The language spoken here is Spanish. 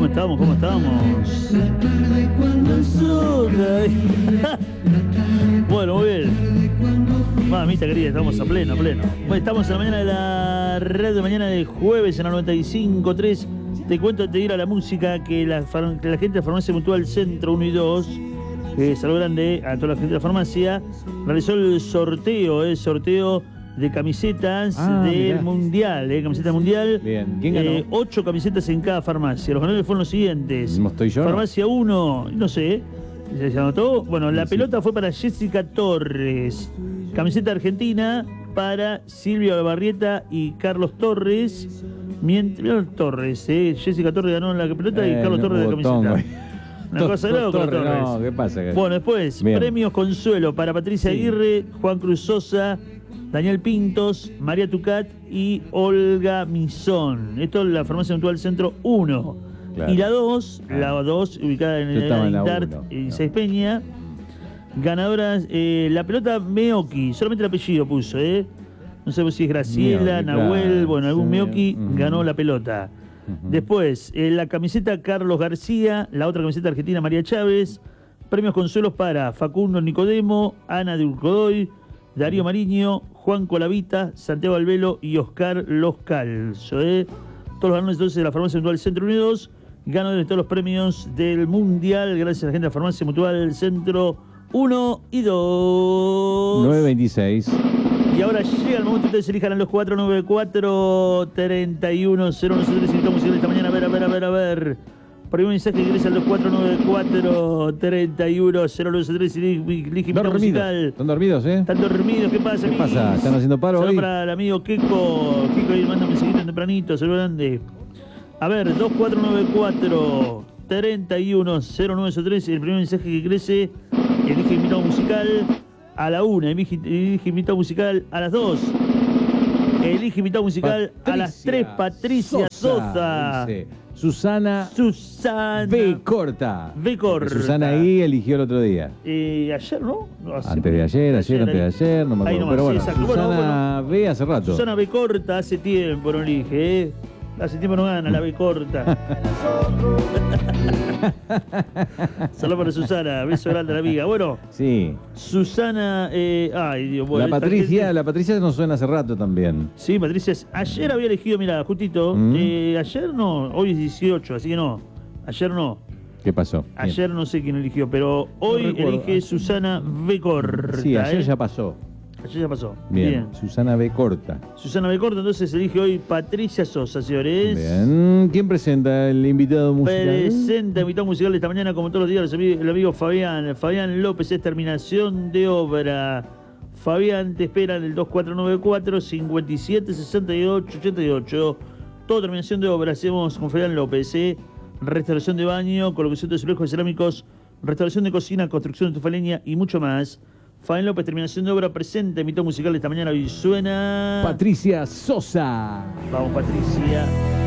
estamos? ¿Cómo estamos? Bueno, muy bien. Mamita querida, estamos a pleno. Bueno, estamos en la mañana de la red de mañana de jueves en la 95.3. Te cuento antes de ir a la música que la gente de Farmacia Mutual Centro 1 y 2, saludo grande a toda la gente de la farmacia, realizó el sorteo de camisetas del mirá. Mundial, camiseta mundial. Bien, ¿quién ganó? 8 camisetas en cada farmacia. Los ganadores fueron los siguientes. ¿No estoy yo? Farmacia 1, no sé, ¿se anotó? Bueno, la Sí. pelota fue para Jessica Torres. Camiseta argentina para Silvia Barrieta y Carlos Torres. Jessica Torres ganó la pelota y Carlos Torres la camiseta. Una cosa loca, Torres. Torres. No, ¿qué pasa? Bueno, después, Bien. premios consuelo para Patricia Sí. Aguirre, Juan Cruz Sosa, Daniel Pintos, María Tucat y Olga Misón. Esto es la Farmacia Mutual Centro 1. Claro. Y la 2, ubicada en Yo el estaba en la Dart uno, y no. Seis Peña. Ganadoras, la pelota Meoki, solamente el apellido puso, No sé si es Graciela, Meoki, Nahuel, claro, bueno, algún sí. Meoki Ujú. ganó la pelota. Ujú. Después, la camiseta Carlos García, la otra camiseta argentina María Chávez, premios consuelos para Facundo Nicodemo, Ana de Urcodoy, Darío Mariño, Juan Colavita, Santiago Albelo y Oscar Los Calzo. Todos los ganadores entonces de la Farmacia Mutual Centro Unidos, ganadores de todos los premios del Mundial, gracias a la gente de la Farmacia Mutual Centro 1 y 2. 9.26. Y ahora llega el momento, ustedes elijan a los 494-3101. Invitamos musical esta mañana. A ver. Primer mensaje que ingresa a los 494-3101. Elige invitado musical. ¿Están dormidos, Están dormidos, ¿qué pasa, ¿Qué pasa? ¿Están haciendo paro Saludos hoy? para el amigo Kiko. Kiko ahí manda un mensajito tempranito, saludo grande. A ver, 2494-310903. El primer mensaje que crece, elige invitado musical a la 1, elige invitado musical a las 2, elige invitado musical a las 3, Patricia Sosa. Dice Susana B. Corta. B. Corta. Susana I eligió el otro día. Ayer, ¿no? Antes de ayer, antes de ayer, no me Ahí acuerdo. nomás, Pero bueno, sí, exacto. Susana B hace rato. Susana B. Corta hace tiempo no elige, Hace tiempo no gana la B corta. Saludos para Susana, beso grande a la amiga. Bueno, Sí. Susana, ay Dios, bueno, La Patricia nos suena hace rato también. Sí, Patricia, ayer había elegido, mira, justito, ayer no, hoy es 18, así que no, ayer no. ¿Qué pasó? Ayer no sé quién eligió, pero hoy recuerdo. elige Susana B. Corta. Sí, ayer ya pasó. Ayer ya pasó. Bien. Susana B. Corta. Susana B. Corta, entonces elige hoy Patricia Sosa, señores. Bien. ¿Quién presenta el invitado musical? Presenta invitado musical de esta mañana, como todos los días, el amigo Fabián. Fabián López es terminación de obra. Fabián te espera en el 2494-576888. Todo terminación de obra. Hacemos con Fabián López. Restauración de baño, colocación de azulejos de cerámicos, restauración de cocina, construcción de tufaleña y mucho más. Fabián López, terminación de obra, presenta invitado musical de esta mañana. Y suena Patricia Sosa. Vamos, Patricia.